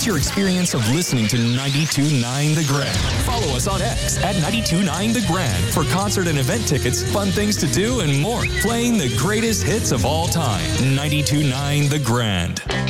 Enhance your experience of listening to 92.9 The Grand. Follow us on X at 92.9 The Grand for concert and event tickets, fun things to do, and more. Playing the greatest hits of all time. 92.9 The Grand.